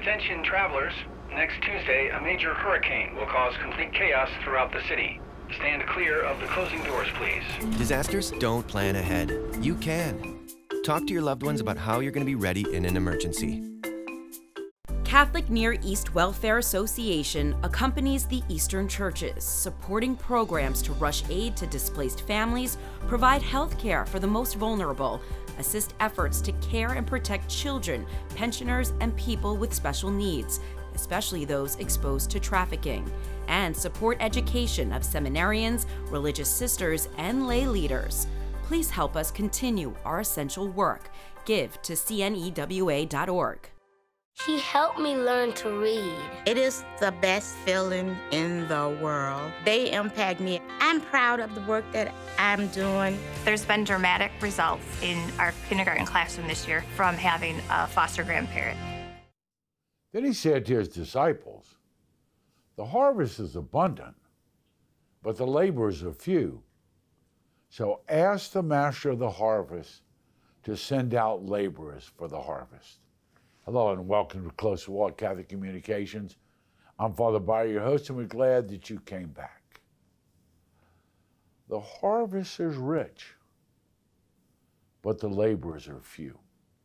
Attention travelers, next Tuesday a major hurricane will cause complete chaos throughout the city. Stand clear of the closing doors, please. Disasters don't plan ahead. You can. Talk to your loved ones about how you're going to be ready in an emergency. Catholic Near East Welfare Association accompanies the Eastern churches, supporting programs to rush aid to displaced families, provide health care for the most vulnerable, assist efforts to care and protect children, pensioners, and people with special needs, especially those exposed to trafficking, and support education of seminarians, religious sisters, and lay leaders. Please help us continue our essential work. Give to cnewa.org. He helped me learn to read. It is the best feeling in the world. They impact me. I'm proud of the work that I'm doing. There's been dramatic results in our kindergarten classroom this year from having a foster grandparent. Then he said to his disciples, "The harvest is abundant, but the laborers are few. So ask the master of the harvest to send out laborers for the harvest." Hello and welcome to Closer Walk Catholic Communications. I'm Father Byer, your host, and we're glad that you came back. The harvest is rich, but the laborers are few.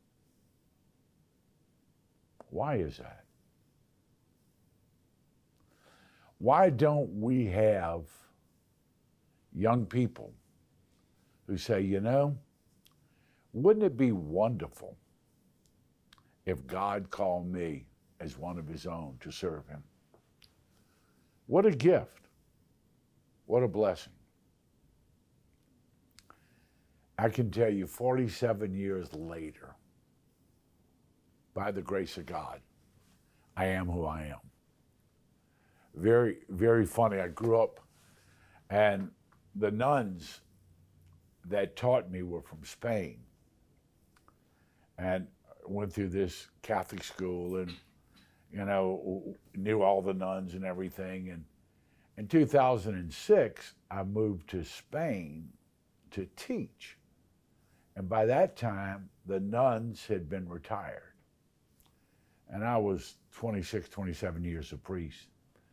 Why is that? Why don't we have young people who say, you know, wouldn't it be wonderful if God called me as one of his own to serve him? What a gift. What a blessing. I can tell you 47 years later, by the grace of God, I am who I am. Very, very funny. I grew up and the nuns that taught me were from Spain. And went through this Catholic school and, you know, knew all the nuns and everything. And in 2006, I moved to Spain to teach. And by that time, the nuns had been retired. And I was 26, 27 years a priest.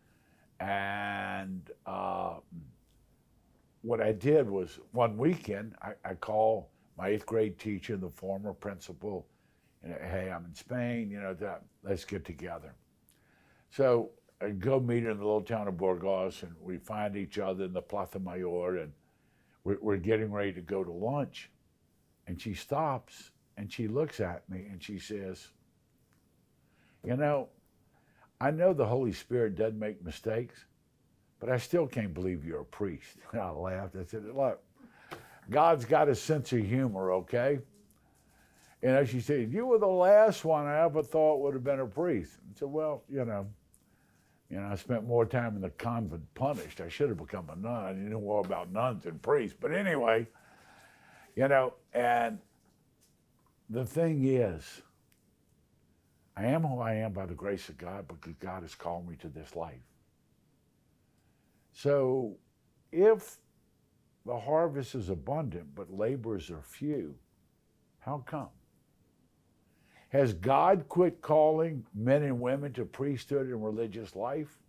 And what I did was one weekend, I called my 8th grade teacher, the former principal, and, hey, I'm in Spain, you know, let's get together. So I go meet her in the little town of Burgos, and we find each other in the Plaza Mayor, and we're getting ready to go to lunch. And she stops, and she looks at me, and she says, you know, I know the Holy Spirit doesn't make mistakes, but I still can't believe you're a priest. And I laughed. I said, look, God's got a sense of humor, okay? You know, she said, you were the last one I ever thought would have been a priest. I said, well, you know, I spent more time in the convent punished. I should have become a nun. I knew more about nuns than priests. But anyway, you know, and the thing is, I am who I am by the grace of God because God has called me to this life. So if the harvest is abundant, but laborers are few, how come? Has God quit calling men and women to priesthood and religious life?